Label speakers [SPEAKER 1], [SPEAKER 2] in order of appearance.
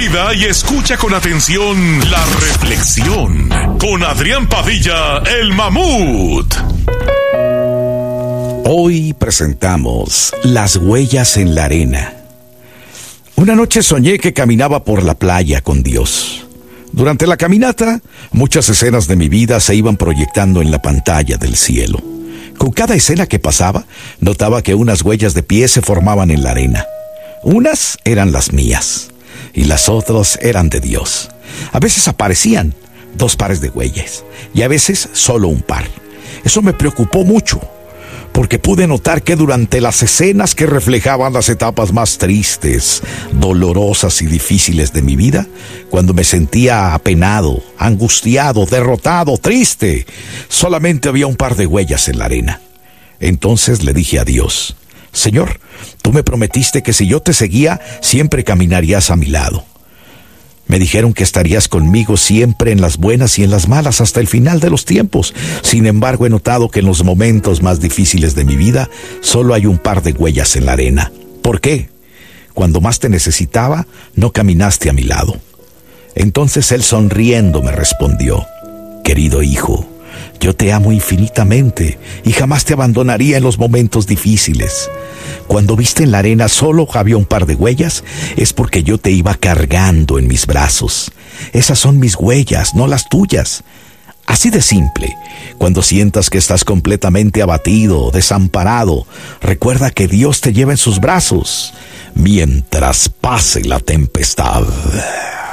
[SPEAKER 1] vida y escucha con atención la reflexión con Adrián Padilla, el Mamut.
[SPEAKER 2] Hoy presentamos Las huellas en la arena. Una noche soñé que caminaba por la playa con Dios. Durante la caminata, muchas escenas de mi vida se iban proyectando en la pantalla del cielo. Con cada escena que pasaba, notaba que unas huellas de pie se formaban en la arena. Unas eran las mías y las otras eran de Dios. A veces aparecían 2 pares de huellas y a veces solo un par. Eso me preocupó mucho, porque pude notar que durante las escenas que reflejaban las etapas más tristes, dolorosas y difíciles de mi vida, cuando me sentía apenado, angustiado, derrotado, triste, solamente había un par de huellas en la arena. Entonces le dije a Dios: Señor, tú me prometiste que si yo te seguía, siempre caminarías a mi lado. Me dijeron que estarías conmigo siempre en las buenas y en las malas hasta el final de los tiempos. Sin embargo, he notado que en los momentos más difíciles de mi vida solo hay un par de huellas en la arena. ¿Por qué? Cuando más te necesitaba, no caminaste a mi lado. Entonces él, sonriendo, me respondió: querido hijo, yo te amo infinitamente y jamás te abandonaría en los momentos difíciles. Cuando viste en la arena solo había un par de huellas, es porque yo te iba cargando en mis brazos. Esas son mis huellas, no las tuyas. Así de simple. Cuando sientas que estás completamente abatido, desamparado, recuerda que Dios te lleva en sus brazos mientras pase la tempestad.